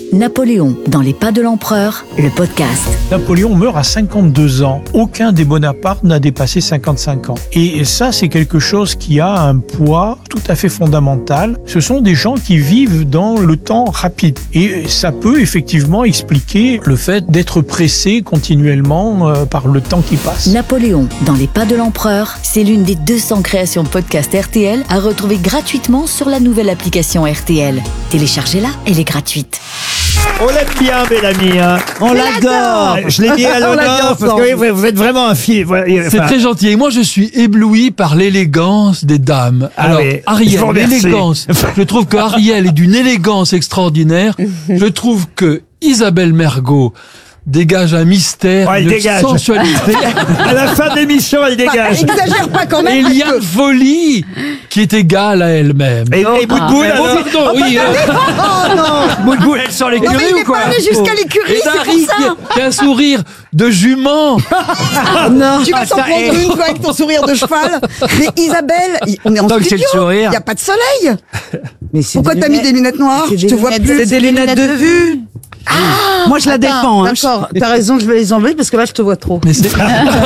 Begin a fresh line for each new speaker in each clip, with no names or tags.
Napoléon, dans les pas de l'empereur, le podcast.
Napoléon meurt à 52 ans. Aucun des Bonaparte n'a dépassé 55 ans. Et ça, c'est quelque chose qui a un poids tout à fait fondamental. Ce sont des gens qui vivent dans le temps rapide. Et ça peut effectivement expliquer le fait d'être pressé continuellement par le temps qui passe.
Napoléon, dans les pas de l'empereur, c'est l'une des 200 créations podcast RTL à retrouver gratuitement sur la nouvelle application RTL. Téléchargez-la, elle est gratuite.
On l'aime bien, Bellamy. Hein.
On l'adore.
Je l'ai mis à l'honneur parce que oui, vous êtes vraiment un fil.
C'est très gentil. Et moi, je suis ébloui par l'élégance des dames. Alors,
oui,
Ariel, l'élégance. Je trouve que Ariel est d'une élégance extraordinaire. Je trouve que Isabelle Mergo dégage un mystère,
elle
une
dégage.
sensualité.
À la fin de l'émission, elle dégage.
Exagère pas quand
Et
même.
il y a une folie qui est égale à elle-même.
Et Boudboul,
Oh,
alors
pardon, oui.
Oh non.
Boudboul, elle sort
Non mais
l'écurie
il
ou
est
quoi
pas allé jusqu'à l'écurie,
Et
c'est
Dari
pour ça.
qui a un sourire de jument.
Non. Tu vas t'en prendre une fois avec ton sourire de cheval. Mais Isabelle, on est en studio. Il y a pas de soleil.
Mais c'est
Pourquoi t'as mis des lunettes noires? Je te vois plus.
C'est des lunettes de vue. Moi, je la défends. Hein.
D'accord.
T'as raison, je vais les enlever parce que là, je te vois trop.
Mais c'est...
Non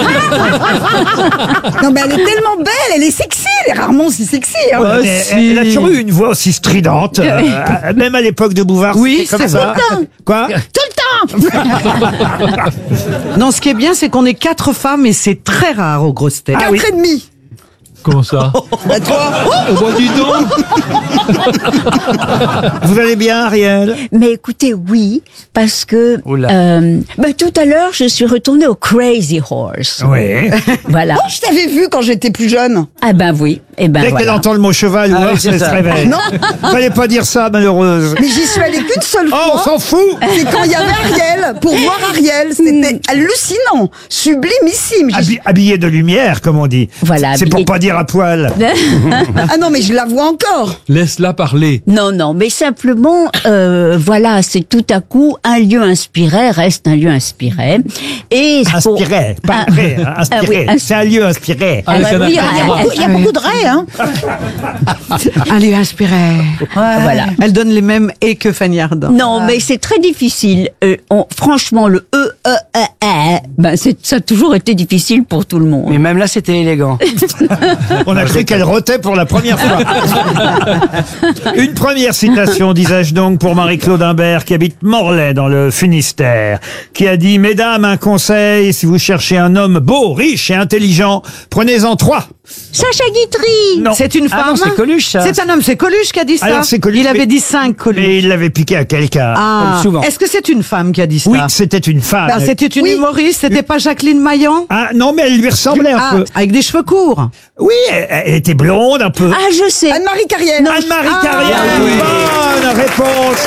mais elle est tellement belle, elle est sexy, elle est rarement si sexy. Hein.
elle a toujours eu une voix aussi stridente, même à l'époque de Bouvard.
Oui,
c'était comme
c'est
ça. Quoi?
Tout le temps.
Non, ce qui est bien, c'est qu'on est 4 femmes et c'est très rare aux grosses têtes.
4 et demi.
Comment ça?
Bah toi.
Oh, bah, dis donc.
Vous allez bien, Ariel?
Mais écoutez, oui, parce que
Oula.
tout à l'heure, je suis retournée au Crazy Horse.
Oui.
Voilà.
Oh, je t'avais vu quand j'étais plus jeune.
Ah ben oui. Et ben
Dès qu'elle
voilà.
entend le mot cheval, ou
c'est
elle se
ça.
réveille.
Non.
Fallait pas dire ça, malheureuse.
Mais j'y suis allée qu'une seule
Oh, on
fois.
s'en fout!
C'est quand il y avait Ariel, pour voir Ariel. C'était hallucinant, sublimissime.
Habillée de lumière, comme on dit.
Voilà,
C'est pour
habillée-
pas dire à poil.
Ah non, mais je la vois encore.
Laisse-la parler.
Non, mais simplement, voilà, c'est tout à coup un lieu inspiré reste un lieu inspiré. Et
Inspiré, pas vrai, hein, inspiré.
oui,
C'est un lieu inspiré.
Ah, ça n'a
oui,
pas à voir.
Il y a beaucoup de raies, hein.
Un lieu inspiré.
Voilà.
Elle donne les mêmes et que Fanny Ardant.
Non, mais c'est très difficile. Franchement, le ça a toujours été difficile pour tout le monde.
Mais même là, c'était élégant.
On a cru qu'elle rotait pour la première fois. Une première citation, disais-je donc, pour Marie-Claude Imbert, qui habite Morlaix, dans le Finistère, qui a dit « Mesdames, un conseil, si vous cherchez un homme beau, riche et intelligent, prenez-en 3.
Sacha Guitry.
Non.
C'est une femme.
Ah non, c'est Coluche, ça.
C'est un homme, c'est Coluche qui a dit ça.
Alors, c'est Coluche,
Il avait
mais-
dit 5 Coluche.
Mais il l'avait piqué à quelqu'un.
Ah.
Comme souvent.
Est-ce que c'est une femme qui a dit ça?
Oui, c'était une femme.
Ben, c'était une humoriste, c'était pas Jacqueline Maillan?
Ah non, mais elle lui ressemblait un
Ah,
peu.
avec des cheveux courts.
Oui, elle était blonde un peu.
Ah, je sais.
Anne-Marie Carrière.
Anne-Marie Carrière,
oui.
bonne réponse.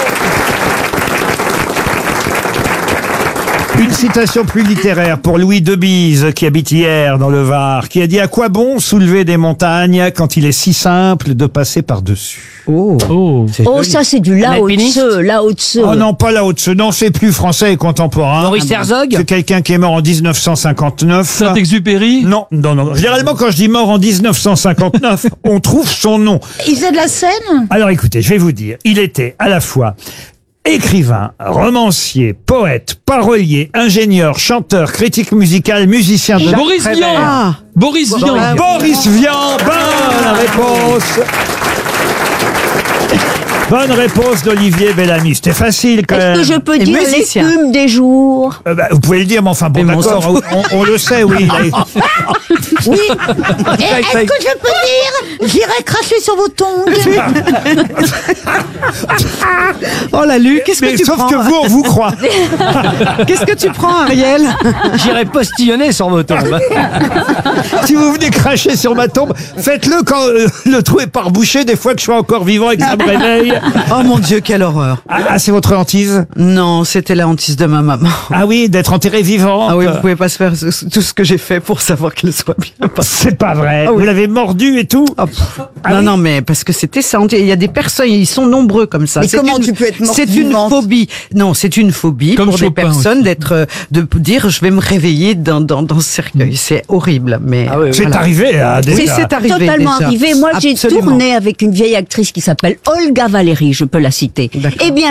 Une citation plus littéraire pour Louis Debise, qui habite hier dans le Var, qui a dit « À quoi bon soulever des montagnes quand il est si simple de passer par-dessus
Oh.
Oh.
Oh, ça c'est du Lao
alpiniste.
Tse, Lao Tse. ?»
Oh non, pas là haut non, c'est plus français et contemporain.
Maurice Herzog.
C'est quelqu'un qui est mort en 1959.
Saint-Exupéry.
Non. Généralement, quand je dis mort en 1959, on trouve son nom.
Il faisait de la scène.
Alors écoutez, je vais vous dire, il était à la fois écrivain, romancier, poète, parolier, ingénieur, chanteur, critique musical, musicien de...
Boris Vian.
Ah.
Boris Vian.
Boris Vian, bonne réponse. Bonne réponse d'Olivier Bellamy. C'était facile quand même.
Est-ce que je peux
Et
dire
musicien.
l'écume des jours?
Vous pouvez le dire, mais enfin bon,
Mais on s'en
d'accord, on le sait, oui.
Oui. Est-ce que je peux dire? J'irai cracher sur vos tongs.
Oh la Lu, qu'est-ce
Mais
que tu
sauf
prends?
que vous, on vous croit.
Qu'est-ce que tu prends, Ariel?
J'irai postillonner sur vos tombes.
Si vous venez cracher sur ma tombe, faites-le quand le trou est pas rebouché, des fois que je suis encore vivant et que ça me réveille.
Oh mon Dieu, quelle horreur.
Ah, c'est votre hantise?
Non, c'était la hantise de ma maman.
Ah oui, d'être enterré vivant.
Ah oui, vous pouvez pas se faire tout ce que j'ai fait pour savoir qu'elle soit bien passée.
C'est pas vrai.
Ah oui.
Vous l'avez mordu et tout.
Oh, pff.
Ah
non,
oui.
non, mais parce que c'était ça. Il y a des personnes, ils sont nombreux comme ça.
Mais
C'est
comment tu peux être morte
C'est une
vivante?
phobie. Non, c'est une phobie
Comme
pour des
Chopin
personnes
aussi.
d'être, de dire, je vais me réveiller dans ce cercueil. C'est horrible, mais.
Ah oui, oui.
C'est
voilà.
arrivé, hein,
Oui,
déjà.
c'est arrivé.
Totalement
déjà.
arrivé. Moi, j'ai
Absolument.
tourné avec une vieille actrice qui s'appelle Olga Valéry, je peux la citer.
D'accord.
Eh bien,